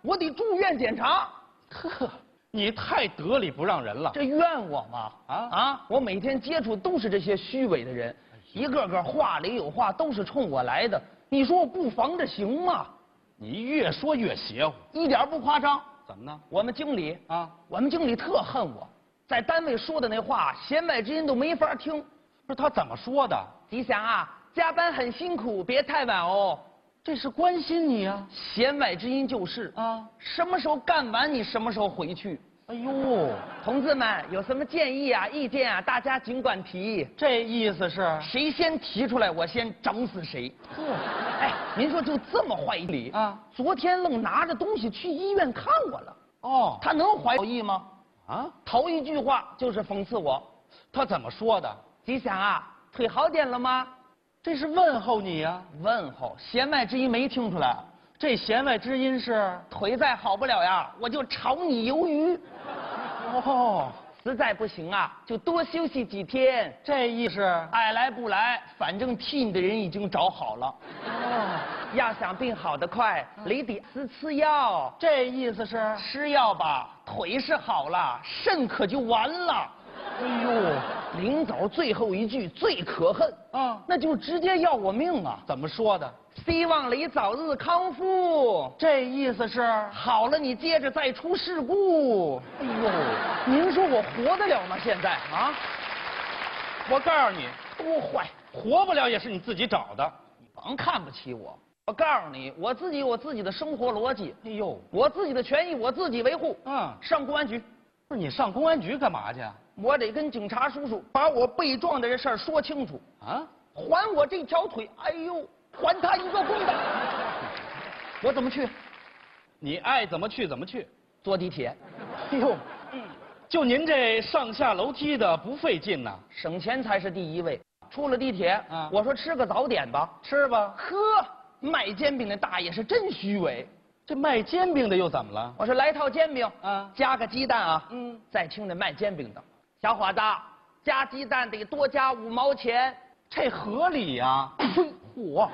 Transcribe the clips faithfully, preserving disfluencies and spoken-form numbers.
我得住院检查。 呵，你太得理不让人了。 这怨我吗？啊啊！我每天接触都是这些虚伪的人，一个个话里有话，都是冲我来的。你说我不防着行吗？ 你越说越邪乎， 一点不夸张。 怎么呢？ 我们经理啊， 我们经理特恨我，在单位说的那话，弦外之音都没法听。 不是他怎么说的？ 吉祥啊，加班很辛苦，别太晚哦。 这是关心你啊。 弦外之音就是啊， 什么时候干完你什么时候回去。 哎呦， 同志们有什么建议啊、意见啊，大家尽管提。 这意思是谁先提出来，我先整死谁。 呵， 哎，您说就这么坏理啊？ 昨天愣拿着东西去医院看我了。 哦， 他能怀好意吗？ 啊， 头一句话就是讽刺我。 他怎么说的？ 吉祥啊，腿好点了吗？ 这是问候你呀、啊。 问候，弦外之音没听出来。 这弦外之音是腿再好不了呀，我就炒你鱿鱼。 哦， 实在不行啊，就多休息几天。 这意思爱来不来，反正替你的人已经找好了。 哦， 要想病好得快，你得吃吃药。 这意思是吃药吧，腿是好了，肾可就完了。 哎呦， 临走最后一句最可恨啊， 那就直接要我命啊！ 怎么说的？ 希望你早日康复。 这意思是好了，你接着再出事故。 哎呦， 您说我活得了吗？现在啊， 我告诉你， 多坏， 活不了也是你自己找的。 你甭看不起我。我告诉你，我自己有我自己的生活逻辑。 哎呦， 我自己的权益我自己维护。 嗯， 上公安局。 不是你上公安局干嘛去？ 我得跟警察叔叔把我被撞的这事儿说清楚啊！ 还我这条腿，哎呦，还他一个公道。我怎么去？ 你爱怎么去怎么去。 坐地铁。 哎呦，嗯，就您这上下楼梯的不费劲呐， 省钱才是第一位。出了地铁， 啊， 我说吃个早点吧， 吃吧。 呵，卖煎饼的大爷是真虚伪。 这卖煎饼的又怎么了？ 我说来套煎饼， 啊， 加个鸡蛋啊。 嗯， 再听那卖煎饼的，小伙子，加鸡蛋得多加五毛钱， 这合理呀。 呸！我，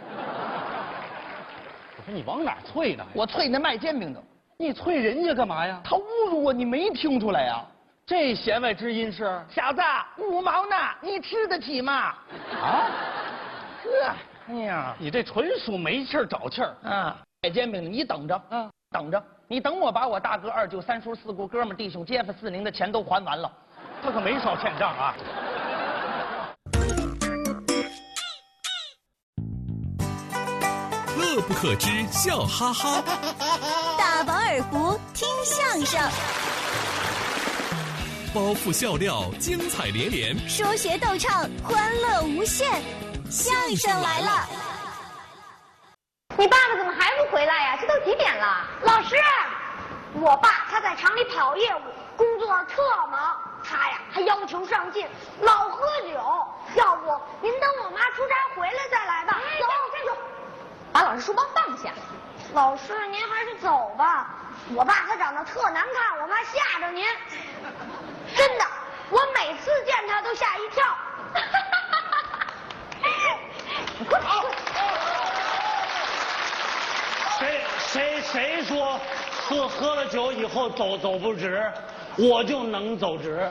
我说你往哪啐呢？ 我啐那卖煎饼的， 你啐人家干嘛呀？ 他侮辱我，你没听出来呀？ 这弦外之音是小子，五毛呢，你吃得起吗？ 啊？ 呵，哎呀， 你这纯属没气儿找气儿啊！卖煎饼的，你等着， 嗯， 等着，你等我把我大哥、二舅、三叔、四姑、哥们、弟兄、街坊、四邻的钱都还完了， 他可没少欠账啊。 乐不可支，笑哈哈。 大饱耳福，听相声。 包袱笑料，精彩连连。 说学逗唱，欢乐无限。相声来了。 你爸爸怎么还不回来呀？这都几点了？老师，我爸他在厂里跑业务，工作特忙，他呀还要求上进，老喝酒。要不您等我妈出差回来再来吧。走，站住！ 把老师书包放下。 老师，您还是走吧。我爸他长得特难看，我妈吓着您。真的，我每次见他都吓一跳。你快跑！ 谁谁谁说喝喝了酒以后走走不直，我就能走直。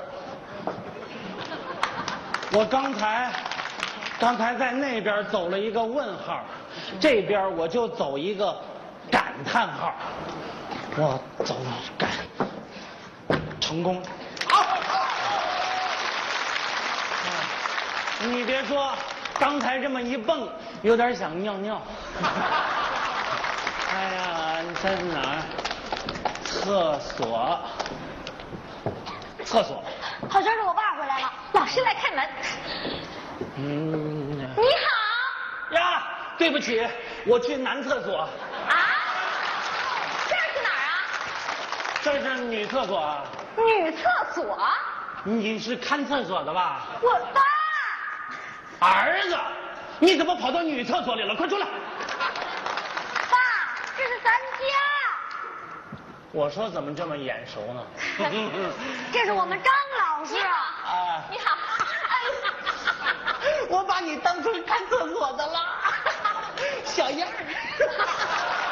我刚才刚才在那边走了一个问号，这边我就走一个感叹号。我走感成功。好，你别说，刚才这么一蹦，有点想尿尿。哎呀，你在哪儿？厕所。厕所。 好像是我爸回来了， 老师来开门。 嗯。 你好。 呀，对不起，我去男厕所。 啊？这是哪儿啊？ 这是女厕所啊。 女厕所？ 你是看厕所的吧？ 我爸。 儿子，你怎么跑到女厕所里了？快出来！ 爸，这是咱家。 我说怎么这么眼熟呢？ 这是我们张老师。 啊， 你好。 我把你当成看厕所的了，小样儿。